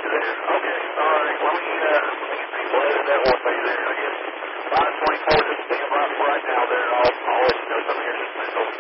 there. Okay, all right. Let me get things laid that one way there. I guess 524 just stand right now there. I'll let you know something here in just a minute.